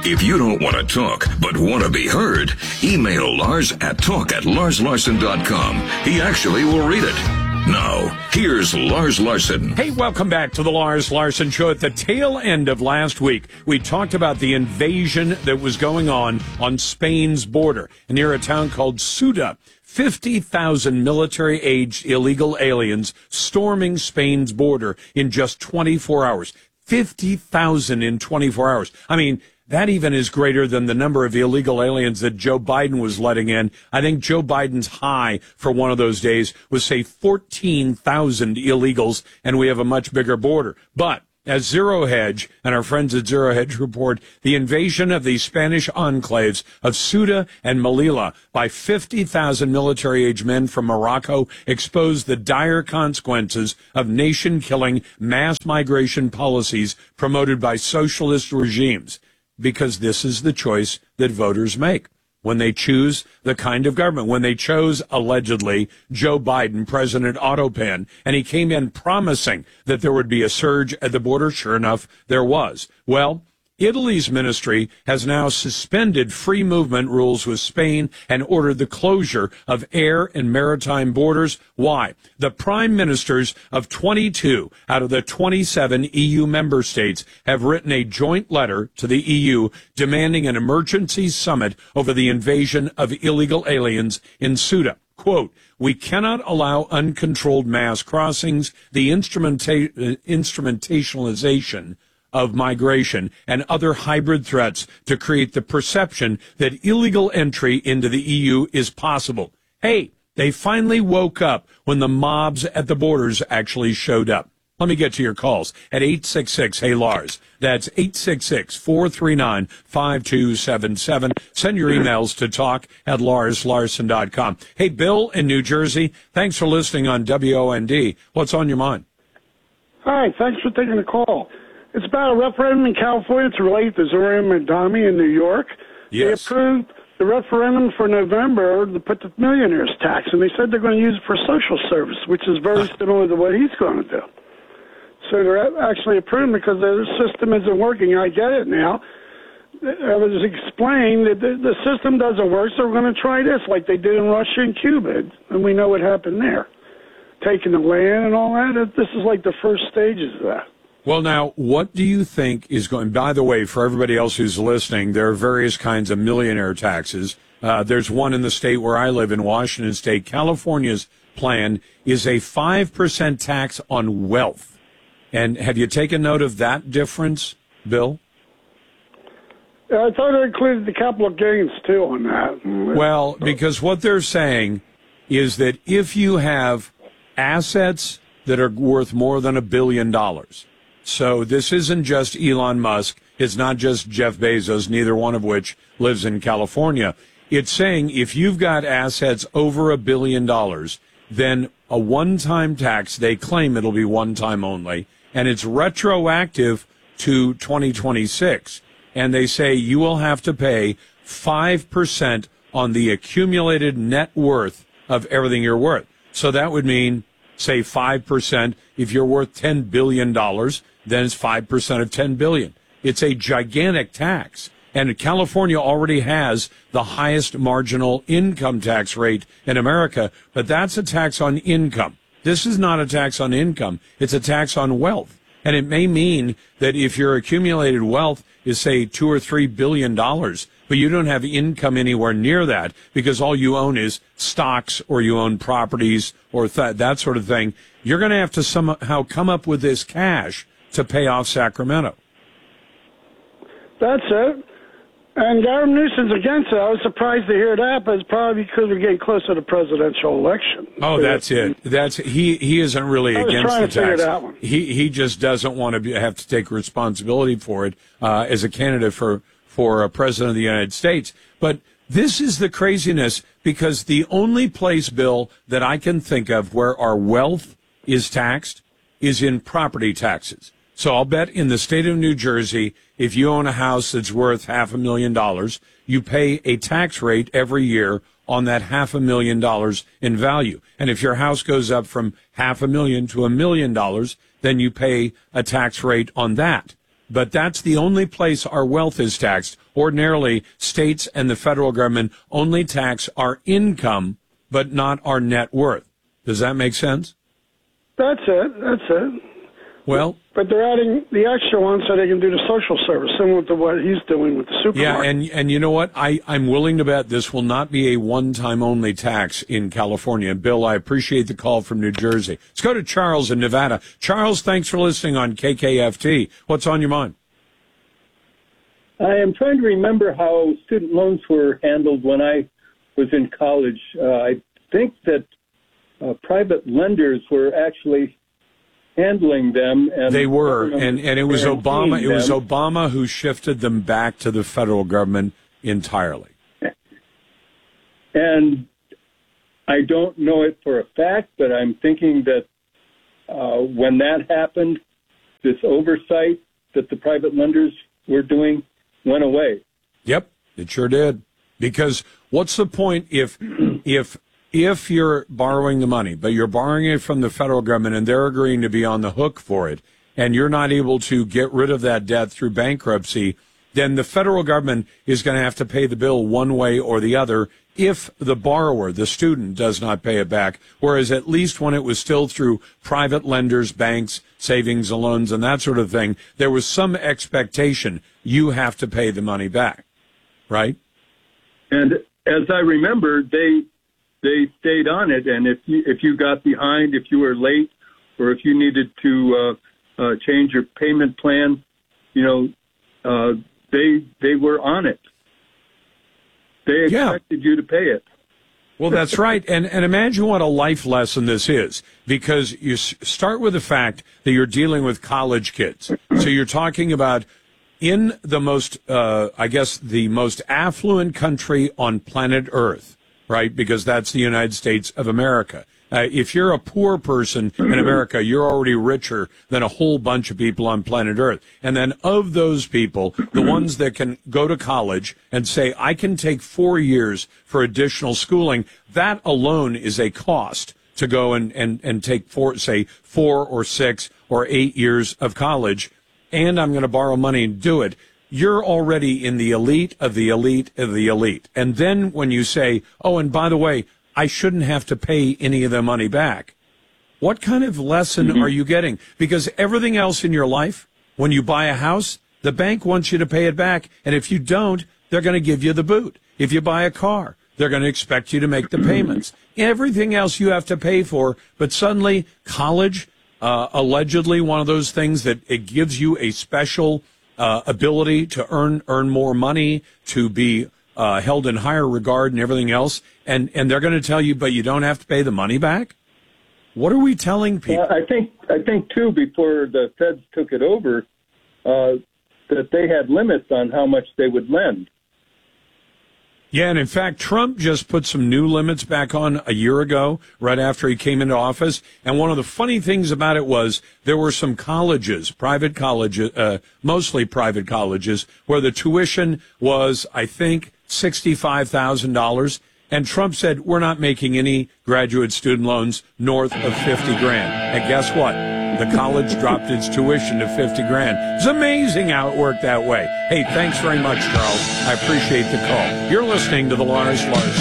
If you don't want to talk, but want to be heard, email Lars at talk@larslarson.com. He actually will read it. Now, here's Lars Larson. Hey, welcome back to the Lars Larson Show. At the tail end of last week, we talked about the invasion that was going on Spain's border near a town called Ceuta. 50,000 military-aged illegal aliens storming Spain's border in just 24 hours. 50,000 in 24 hours. I mean, that even is greater than the number of illegal aliens that Joe Biden was letting in. I think Joe Biden's high for one of those days was, say, 14,000 illegals, and we have a much bigger border. But as Zero Hedge and our friends at Zero Hedge report, the invasion of the Spanish enclaves of Ceuta and Melilla by 50,000 military-age men from Morocco exposed the dire consequences of nation-killing mass migration policies promoted by socialist regimes. Because this is the choice that voters make when they choose the kind of government. When they chose, allegedly, Joe Biden, President Autopan, and he came in promising that there would be a surge at the border. Sure enough, there was. Well, Italy's ministry has now suspended free movement rules with Spain and ordered the closure of air and maritime borders. Why? The prime ministers of 22 out of the 27 EU member states have written a joint letter to the EU demanding an emergency summit over the invasion of illegal aliens in Ceuta. Quote, "We cannot allow uncontrolled mass crossings, the instrumentalization of migration and other hybrid threats to create the perception that illegal entry into the EU is possible." Hey, they finally woke up when the mobs at the borders actually showed up. Let me get to your calls at 866-HEY-LARS. That's 866-439-5277. Send your emails to talk@larslarson.com. Hey, Bill in New Jersey, thanks for listening on WOND. What's on your mind? Hi, thanks for taking the call. It's about a referendum in California to relate to Zohran Mamdani in New York. Yes. They approved the referendum for November to put the millionaire's tax, and they said they're going to use it for social service, which is very similar to what he's going to do. So they're actually approving because the system isn't working. I get it now. I was explained that the system doesn't work, so we're going to try this like they did in Russia and Cuba, and we know what happened there. Taking the land and all that, this is like the first stages of that. Well, now, what do you think is going, by the way, for everybody else who's listening, there are various kinds of millionaire taxes. There's one in the state where I live in Washington State. California's plan is a 5% tax on wealth. And have you taken note of that difference, Bill? I thought it included the capital gains, too, on that. Well, because what they're saying is that if you have assets that are worth more than $1 billion, so this isn't just Elon Musk, it's not just Jeff Bezos, neither one of which lives in California. It's saying if you've got assets over $1 billion, then a one-time tax, they claim it'll be one time only, and it's retroactive to 2026. And they say you will have to pay 5% on the accumulated net worth of everything you're worth. So that would mean, say, 5%. If you're worth $10 billion, then it's 5% of $10 billion. It's a gigantic tax. And California already has the highest marginal income tax rate in America, but that's a tax on income. This is not a tax on income. It's a tax on wealth. And it may mean that if your accumulated wealth is, say, $2 or $3 billion, but you don't have income anywhere near that because all you own is stocks or you own properties or that sort of thing, you're going to have to somehow come up with this cash to pay off Sacramento. That's it. And Gavin Newsom's against it. I was surprised to hear that, but it's probably because we're getting closer to the presidential election. Oh, that's it. He isn't really against the tax. That one. He just doesn't want to have to take responsibility for it as a candidate for a president of the United States. But this is the craziness because the only place, Bill, that I can think of where our wealth is taxed is in property taxes. So I'll bet in the state of New Jersey, if you own a house that's worth $500,000, you pay a tax rate every year on that $500,000 in value. And if your house goes up from $500,000 to $1 million, then you pay a tax rate on that. but that's the only place our wealth is taxed. Ordinarily, states and the federal government only tax our income, but not our net worth. Does that make sense? That's it. Well, but they're adding the extra one so they can do the social service, similar to what he's doing with the supermarket. yeah, and you know what? I'm willing to bet this will not be a one-time only tax in California. Bill, I appreciate the call from New Jersey. Let's go to Charles in Nevada. Charles, thanks for listening on KKFT. What's on your mind? I am trying to remember how student loans were handled when I was in college. I think that private lenders were actually handling them. And they were, and it was Obama. It was them. Obama who shifted them back to the federal government entirely. And I don't know it for a fact, but I'm thinking that when that happened, this oversight that the private lenders were doing went away. Yep, it sure did. Because what's the point if you're borrowing the money, but you're borrowing it from the federal government and they're agreeing to be on the hook for it, and you're not able to get rid of that debt through bankruptcy, then the federal government is going to have to pay the bill one way or the other if the borrower, the student, does not pay it back. Whereas at least when it was still through private lenders, banks, savings and loans, and that sort of thing, there was some expectation you have to pay the money back, right? And as I remember, they stayed on it, and if you got behind, if you were late, or if you needed to change your payment plan, they were on it. They expected you to pay it. Well, that's right. And imagine what a life lesson this is, because you start with the fact that you're dealing with college kids. So you're talking about in the most, the most affluent country on planet Earth, right? Because that's the United States of America. If you're a poor person in America, you're already richer than a whole bunch of people on planet Earth. And then of those people, the ones that can go to college and say, I can take 4 years for additional schooling, that alone is a cost to go and take 4 or 6 or 8 years of college, and I'm going to borrow money and do it. You're already in the elite of the elite of the elite. And then when you say, oh, and by the way, I shouldn't have to pay any of the money back. What kind of lesson are you getting? Because everything else in your life, when you buy a house, the bank wants you to pay it back. And if you don't, they're going to give you the boot. If you buy a car, they're going to expect you to make the payments. Everything else you have to pay for. But suddenly, college, allegedly one of those things that it gives you a special ability to earn more money, to be held in higher regard and everything else, and they're going to tell you, but you don't have to pay the money back? What are we telling people? I think too, before the feds took it over, that they had limits on how much they would lend. Yeah, and in fact, Trump just put some new limits back on a year ago, right after he came into office. And one of the funny things about it was there were some colleges, private colleges, mostly private colleges, where the tuition was, I think, $65,000. And Trump said, we're not making any graduate student loans north of 50 grand. And guess what? The college dropped its tuition to 50 grand. It's amazing how it worked that way. Hey, thanks very much, Charles. I appreciate the call. You're listening to the Lars Larson